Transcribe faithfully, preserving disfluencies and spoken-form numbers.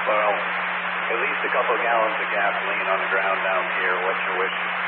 Well, at least a couple of gallons of gasoline on the ground down here. What's your wish?